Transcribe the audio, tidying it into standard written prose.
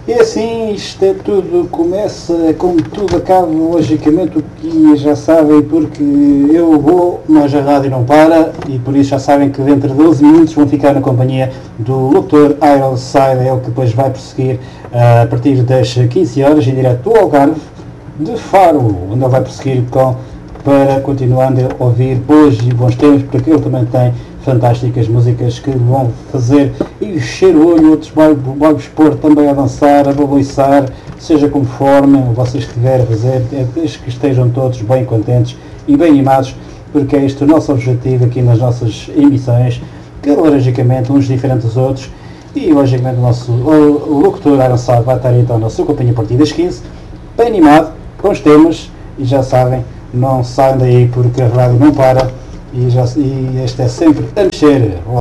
E assim, isto é tudo, começa como tudo acaba, logicamente, o que já sabem, porque eu vou, mas a rádio não para, e por isso já sabem que dentro de 12 minutos vão ficar na companhia do Dr. Ironside, ele que depois vai prosseguir a partir das 15 horas em direto do Algarve, de Faro, onde ele vai prosseguir para continuando a ouvir boas e bons temas, porque ele também tem fantásticas músicas que vão fazer encher o olho, outros vai expor também a dançar, a balançar, seja conforme vocês estiverem a fazer, desde que estejam todos bem contentes e bem animados, porque é este o nosso objetivo aqui nas nossas emissões, que logicamente uns diferentes dos outros, e logicamente o locutor Ironside vai estar então na sua companhia a partir das 15, bem animado, com os temas, e já sabem, não saiam daí porque a rádio não para. E este é sempre a mexer.